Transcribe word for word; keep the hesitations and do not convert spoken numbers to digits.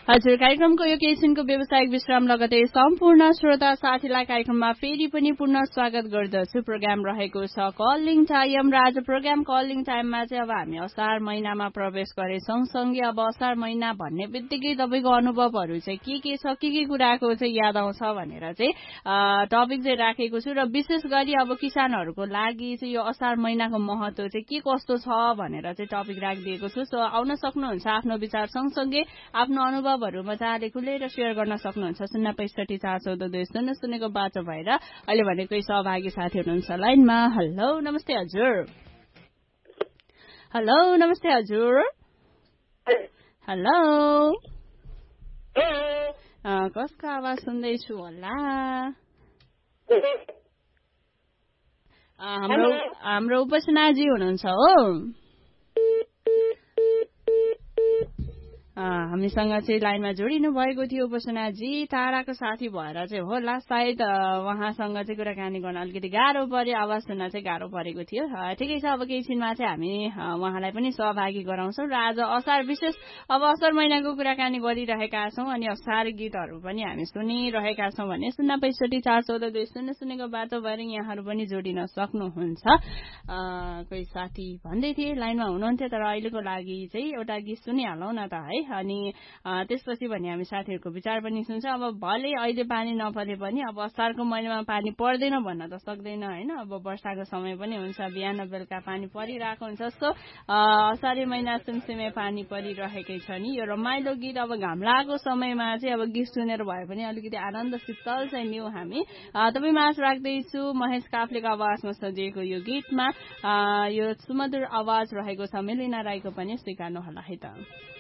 हजुर कार्यक्रमको यो केसिनको व्यावसायिक विश्राम लगतै सम्पूर्ण श्रोता साथीलाई कार्यक्रममा फेरि पनि पुनः स्वागत गर्दछु। प्रोग्राम रहेको छ कलिङ टाइम र आज प्रोग्राम कलिङ टाइममा चाहिँ अब हामी असार महिनामा प्रवेश गरे सँगसँगै अब असार महिना भन्ने बित्तिकै तपाईँको अनुभवहरू चाहिँ के के छ के के कुराको चाहिँ याद आउँछ भनेर चाहिँ टपिक चाहिँ राखेको छु र विशेष गरी अब किसानहरूको लागि चाहिँ यो असार महिनाको महत्व चाहिँ के कस्तो छ भनेर चाहिँ टपिक राखिदिएको छु। सो आउन सक्नुहुन्छ आफ्नो विचार सँगसँगै आफ्नो अनुभव हरू मजाले खुलेर सेयर गर्न सक्नुहुन्छ। शून्य पैसठी चार चौध दुई शून्य शून्यको बाटो भएर अहिले भने कोही सहभागी साथी हुनुहुन्छ लाइनमा। हेलो नमस्ते हजुर। हेलो नमस्ते हजुर। हेलो कसको आवाज सुन्दैछु होला? हाम्रो हाम्रो उपासनाजी हुनुहुन्छ हो? हामीसँग चाहिँ लाइनमा जोडिनु भएको थियो उपासनाजी। टाढाको साथी भएर चाहिँ होला सायद उहाँसँग चाहिँ कुराकानी गर्न अलिकति गाह्रो पर्यो, आवाज सुन्न चाहिँ गाह्रो परेको थियो। ठिकै छ, अब केही छिनमा चाहिँ हामी उहाँलाई पनि सहभागी गराउँछौँ र आज असार विशेष अब असार महिनाको कुराकानी गरिरहेका छौँ अनि असार गीतहरू पनि हामी सुनिरहेका छौँ भने शून्य पैसठी चार चौध दुई शून्य शून्यको बाटो भएर यहाँहरू पनि जोडिन सक्नुहुन्छ। कोही साथी भन्दै थिए लाइनमा हुनुहुन्थ्यो तर अहिलेको लागि चाहिँ एउटा गीत सुनिहालौँ न त है, अनि त्यसपछि भने हामी साथीहरूको विचार पनि सुन्छ। अब भले अहिले पानी नपरे पनि अब असारको महिनामा पानी पर्दैन भन्न त सक्दैन होइन, अब वर्षाको समय पनि हुन्छ, बिहान बेलुका पानी परिरहेको हुन्छ। सो असारे महिना सिमसिमे पानी परिरहेकै छ नि यो रमाइलो गीत। अब घाम लागेको समयमा चाहिँ अब गीत सुनेर भए पनि अलिकति आनन्द शीतल चाहिँ लिउँ हामी। तपाईँ माझ राख्दैछु महेश काफ्लेको आवाजमा सजिएको यो गीतमा यो सुमधुर आवाज रहेको छ मेलिना राईको पनि स्वीकार्नु होला है त।